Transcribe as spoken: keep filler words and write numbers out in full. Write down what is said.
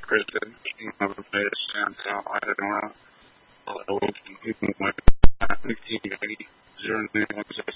Kristen. You know, everybody that stands out. I don't know. Well, we can, we can win. fifteen eighty, zero nine one zero.